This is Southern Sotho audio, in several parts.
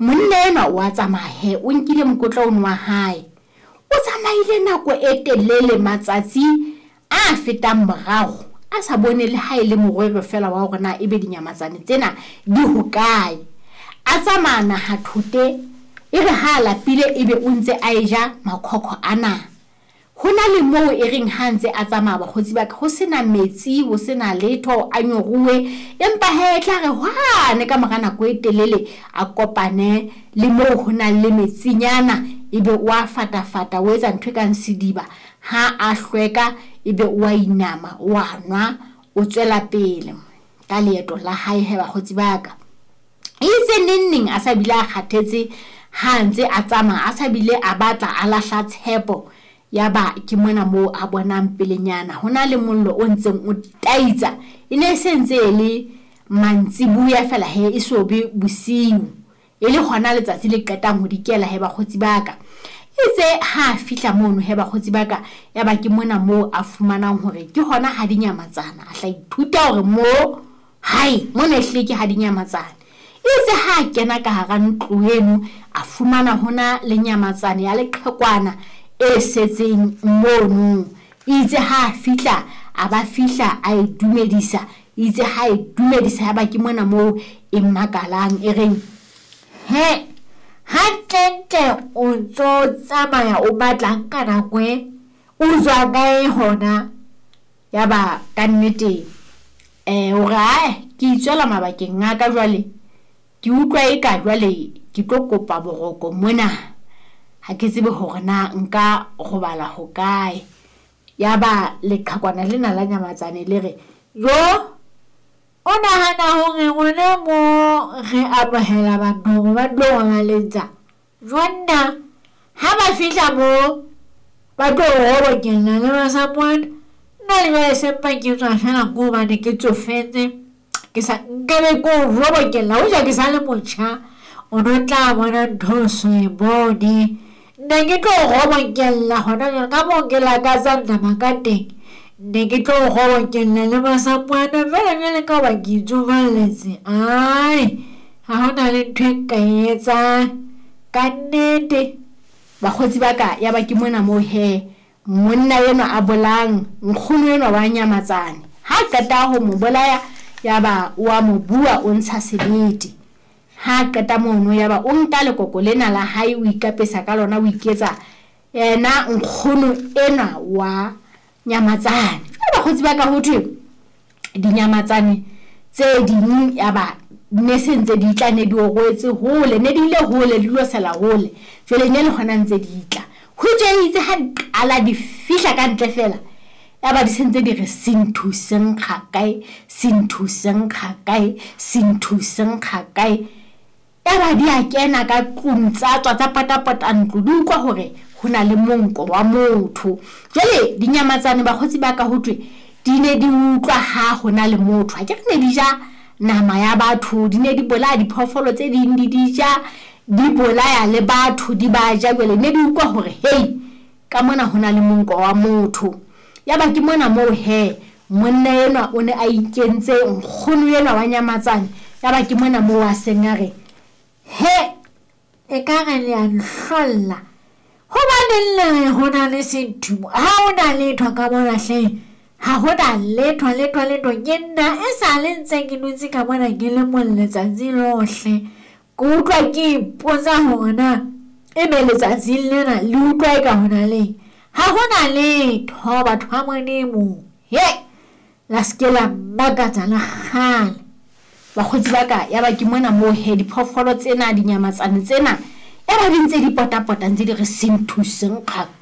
monna enwa wa tsamahe o nkile mokotla ono wa hae o tsamaile nako e telele matsatsi a fetang morago a sa bone le ha ile morwero fela wa hore na ebe dinyamatsane tsena di hokae a tsamana ha thote e re ha lapile ebe o ntse a eja makhokho ana hona le moo e reng ha ntse a tsamaya bakgotsi ba ho sena metsi ho sena letho a nyoruwe empa he tla re hwane ka mora nako e telele a kopane le moo hona le metsinyana ebe wa fatafata o etsa ntwe kang sediba ha a hlweka ebe wa inama wa nwa o tswela pele ka leeto la hae he bakgotsi baka itse neng a sa bile a khathetse ha ntse a tsamaya a sa bile a batla a lahla tshepo yaba ke mona mo a bonang pelenyana hona le mollo o ntseng o taitsa ine sentse le mantsibuya fela he isobe bosiu ele hona letsatsi le qetang ho dikela he bakgotsi baka itse ha fihla mono he bakgotsi baka yaba ke mona mo a fumanang hore ke hona ha dinyamatsana a hla ithuta hore mo hai mona hleke ha dinyamatsana itse ha kena ka hara ntlo eno a fumana hona le nyamatsane ya leqhekwana e setseng mono itse ha fihla aba fihla a idumedisa itse ha idumedisa ya ba ke mona mo e makalang e reng he ha tente o tso tsamaya o batlang kana kwe o zwa gae hona ya ba ka nnete o ga ke itswela mabakeng a ka jwale ke utlwa e ka jwale ke tlo kopa boroko mona ha ke tsebe hore na nka go bala ho kae yaba leqhakwana lena la nyamatsane le re yo o nahana hore rona mo re amohela batho ba tlo ngaletsa jwanna ha ba fihla mo ba tlo robokella le basapwana nna le ba sepa ke tswa fela go ba ne ke tsofetse ke sa nkebe go robokella o ja ke sa le motjha o no tla bona nthoso e bone ne ke tlo robokella hona ka mo ke la ka santa makateng ne ke tlo robokella le basapwana fela le ka ba ke tsofalletse ai ha hona le ntwe ka etsa ka nnete bakgotsi baka ya ba ke mona mo he monna yena a bolang nkgono yena wa nyamatsane ha qeta ho mo bolaya yaba wa mo bua o ntsha sebete ha qeta mono yaba o nka lekoko lena la hae o ikapesa ka lona o iketsa ena nkgono ena wa nyamatsane bakgotsi baka ho thwe dinyamatsane tse ding yaba ne sentse di tla ne di orwetse hole ne di le hole di lo sela hole jole ne le hona ntse di tla ho itse ha ala di fihla ka ntle fela yaba di sentse di re sinthuseng khakae yaba di a kena ka tluntsa tswa tsa patapata ntlo di utlwa hore hona le monko wa motho jole dinyamatsane bakgotsi baka ho thwe di ne di utlwa ha hona le motho ha ke ne di ja nama ya batho di ne di bolaya diphoofolo tse ding di ja di bolaya le batho di ba ja jole ne di utlwa hore hey ka mona hona le monko wa motho yaba ke mona mo he monna yena o ne a ikentse nkgono yena wa nyamatsane yaba ke mona mo wa sengare he e ka re le a nhlolla ho ba le hona le sethumo ha ona le thwa ka bona hle ha hona letho ke nna e sa le ntse ke nutse ka bona ke le letsatsi lohle ke utlwa ke ipotsa hore na e be letsatsi lena le utlwa e ka hona le ha hona letho batho ba monemo he la skela makatsa la kgale bakgotsi baka yaba ke mona mo he diphoofolo tsena dinyamatsane tsena eba di ntse di potapota ntse di re sinthuseng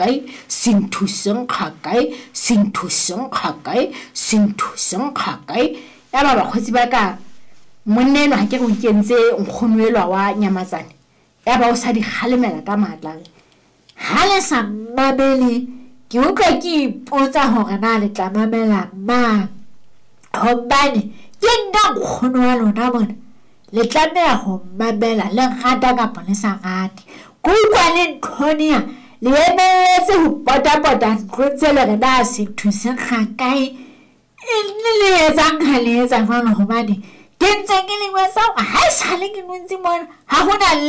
khakae yaba bakgotsi baka monneno ha ke go kentse nkgono elwa wa nyamatsane yaba o sa di khalemela ka matla ha le sa mabele ke utlwa ke ipotsa hore na le tla mamela mang hobane ke nna nkgono wa lona bona le tlameha ho mamela le rata kapa le sa rate ke utlwa le nthonia le emeletse ho potapota ntlo tse le re na sinthuseng khakae le etsang ha le etsa jwalo hobane ke ntse ke le wesa ha e sa le ke ntse mona ha hona